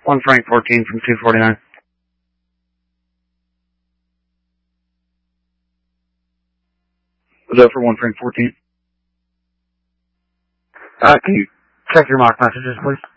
1 Frank 14 from 249. Was that for 1 Frank 14? Can you check your mock messages, please?